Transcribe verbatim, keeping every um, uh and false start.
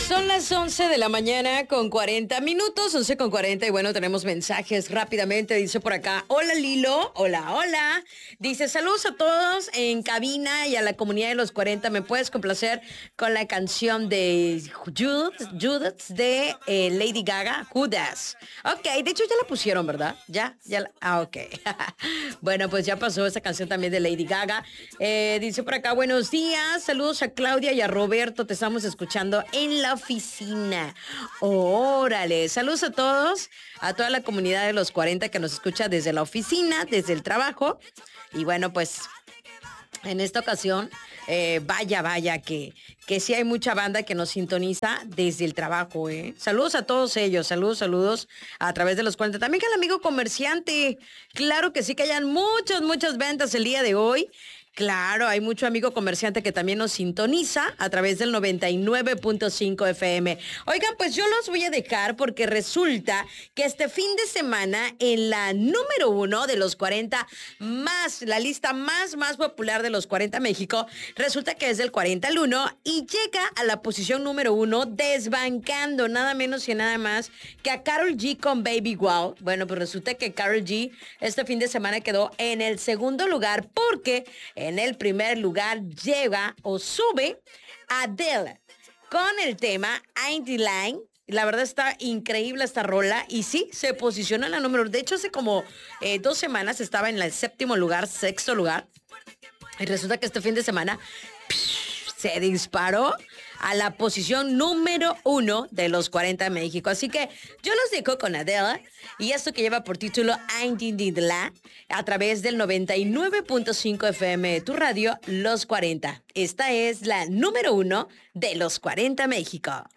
Son las once de la mañana con cuarenta minutos, once con cuarenta, y bueno, tenemos mensajes rápidamente. Dice por acá, hola Lilo, hola, hola. Dice, saludos a todos en cabina y a la comunidad de los cuarenta. ¿Me puedes complacer con la canción de Judas, Judas de eh, Lady Gaga? Judas. Ok, de hecho ya la pusieron, ¿verdad? Ya, ya la... Ah, ok. Bueno, pues ya pasó esa canción también de Lady Gaga. Eh, dice por acá, buenos días, saludos a Claudia y a Roberto, te estamos escuchando en la oficina. Órale, saludos a todos, a toda la comunidad de los cuarenta que nos escucha desde la oficina, desde el trabajo. Y bueno, pues en esta ocasión, eh, vaya, vaya, que, que sí hay mucha banda que nos sintoniza desde el trabajo, ¿eh? Saludos a todos ellos, saludos, saludos a través de los cuarenta. También que al amigo comerciante, claro que sí, que hayan muchas, muchas ventas el día de hoy. Claro, hay mucho amigo comerciante que también nos sintoniza a través del noventa y nueve punto cinco F M. Oigan, pues yo los voy a dejar porque resulta que este fin de semana en la número uno de los cuarenta más, la lista más, más popular de los cuarenta México, resulta que es del cuarenta al uno y llega a la posición número uno desbancando nada menos y nada más que a Karol G con Baby Wow. Bueno, pues resulta que Karol G este fin de semana quedó en el segundo lugar porque en el primer lugar llega o sube Adele con el tema Ain't the Line. La verdad está increíble esta rola y sí, se posicionó en la número. De hecho, hace como eh, dos semanas estaba en el séptimo lugar, sexto lugar. Y resulta que este fin de semana psh, se disparó a la posición número uno de los cuarenta de México. Así que yo los dejo con Adele y esto que lleva por título Ain't the Line a través del noventa y nueve punto cinco F M de tu radio, Los cuarenta. Esta es la número uno de los cuarenta México.